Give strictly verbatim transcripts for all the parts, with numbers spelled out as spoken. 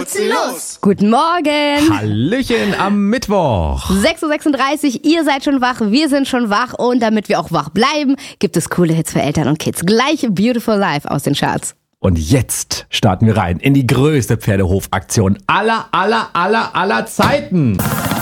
sie los! Guten Morgen! Hallöchen am Mittwoch! sechs Uhr sechsunddreißig, ihr seid schon wach, wir sind schon wach und damit wir auch wach bleiben, gibt es coole Hits für Eltern und Kids. Gleich Beautiful Life aus den Charts. Und jetzt starten wir rein in die größte Pferdehofaktion aller, aller, aller, aller Zeiten.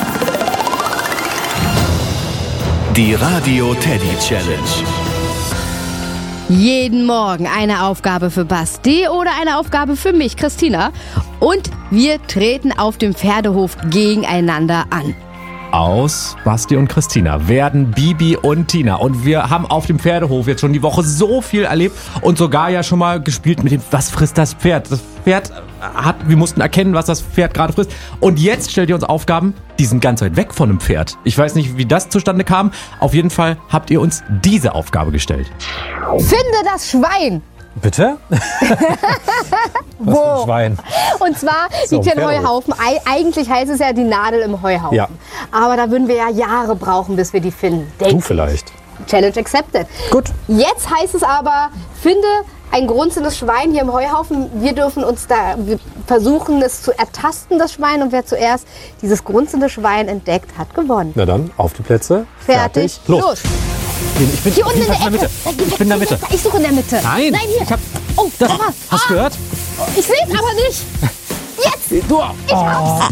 Die Radio Teddy Challenge. Jeden Morgen eine Aufgabe für Basti oder eine Aufgabe für mich, Christina. Und wir treten auf dem Pferdehof gegeneinander an. Aus Basti und Christina werden Bibi und Tina. Und wir haben auf dem Pferdehof jetzt schon die Woche so viel erlebt und sogar ja schon mal gespielt mit dem, was frisst das Pferd? Das Pferd hat, wir mussten erkennen, was das Pferd gerade frisst. Und jetzt stellt ihr uns Aufgaben, die sind ganz weit weg von einem Pferd. Ich weiß nicht, wie das zustande kam. Auf jeden Fall habt ihr uns diese Aufgabe gestellt. Finde das Schwein! Bitte? Wo? Was für ein Schwein? Und zwar So, liegt hier ein Pferdehof. Heuhaufen. Ei- eigentlich heißt es ja die Nadel im Heuhaufen. Ja. Aber da würden wir ja Jahre brauchen, bis wir die finden. Du Denk- vielleicht. Challenge accepted. Gut. Jetzt heißt es aber, finde ein grunzendes Schwein hier im Heuhaufen. Wir dürfen uns da, wir versuchen es zu ertasten, das Schwein. Und wer zuerst dieses grunzende Schwein entdeckt, hat gewonnen. Na dann, auf die Plätze. Fertig, los. los. Ich bin Hier unten in der Ecke. Mitte. Ich bin in der Mitte. Ich suche in der Mitte. Nein, Nein, hier. ich hab- Oh, Das, da war's. hast du gehört? Ich sehe es aber nicht. Jetzt. Du, Ich hab's.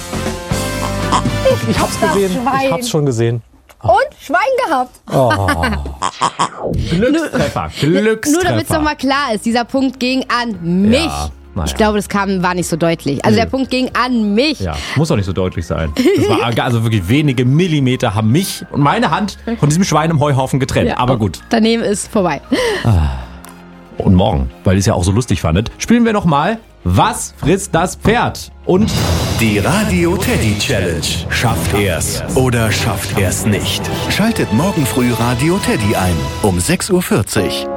ich hab's das gesehen. Schwein. Ich hab's schon gesehen. Und Schwein gehabt. Glückstreffer, Glückstreffer. Nur damit es nochmal klar ist, dieser Punkt ging an mich. Ja, na ja. Ich glaube, das kam, war nicht so deutlich. Also Nee. der Punkt ging an mich. Ja, muss doch nicht so deutlich sein. Das war also wirklich wenige Millimeter haben mich und meine Hand von diesem Schwein im Heuhaufen getrennt. Ja, Aber gut. Daneben ist vorbei. Und morgen, weil ihr es ja auch so lustig fandet, spielen wir nochmal Was frisst das Pferd? Und Die Radio Teddy Challenge. Schafft er's oder schafft er's nicht? Schaltet morgen früh Radio Teddy ein um sechs Uhr vierzig.